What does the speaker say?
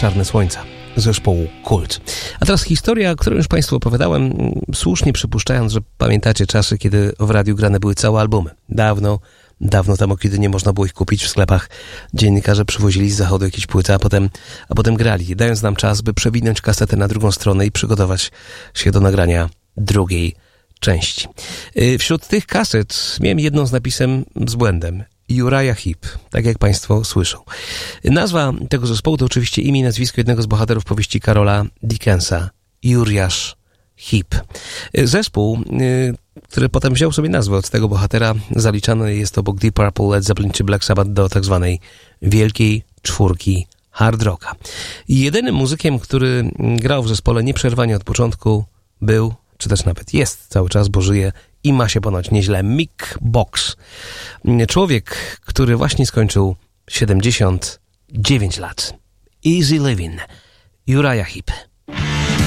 Czarne Słońca zespołu Kult. A teraz historia, którą już Państwu opowiadałem, słusznie przypuszczając, że pamiętacie czasy, kiedy w radiu grane były całe albumy. Dawno temu, kiedy nie można było ich kupić w sklepach, dziennikarze przywozili z zachodu jakieś płyty, a potem grali, dając nam czas, by przewinąć kasetę na drugą stronę i przygotować się do nagrania drugiej części. Wśród tych kaset miałem jedną z napisem z błędem. Uriah Heep, tak jak Państwo słyszą. Nazwa tego zespołu to oczywiście imię i nazwisko jednego z bohaterów powieści Karola Dickensa, Uriah Heep. Zespół, który potem wziął sobie nazwę od tego bohatera, zaliczany jest obok Deep Purple, Led Zeppelin czy Black Sabbath do tak zwanej wielkiej czwórki hard rocka. I jedynym muzykiem, który grał w zespole nieprzerwanie od początku, był, czy też nawet jest cały czas, bo żyje i ma się ponoć nieźle, Mick Box. Człowiek, który właśnie skończył 79 lat. Easy Living. Uriah Heep.